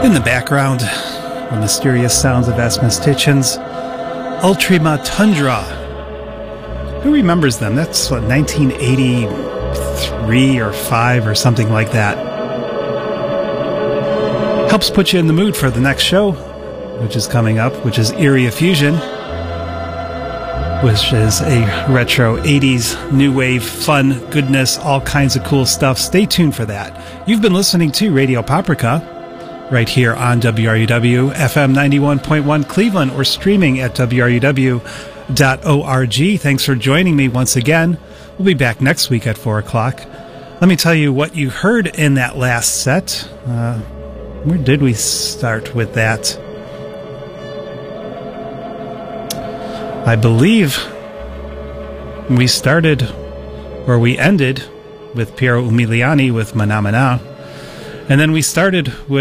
In the background, the mysterious sounds of Asmus Titchens, Ultima Tundra. Who remembers them? That's what, 1983 or 5 or something like that. Helps put you in the mood for the next show, which is coming up, which is Eerie Fusion, which is a retro 80s new wave fun goodness, all kinds of cool stuff. Stay tuned for that. You've been listening to Radio Paprika right here on WRUW FM 91.1 Cleveland, or streaming at WRUW.org. Thanks for joining me once again. We'll be back next week at 4 o'clock. Let me tell you what you heard in that last set. Where did we start with that? I believe we started, or we ended, with Piero Umiliani with Mana Mana. And then we started with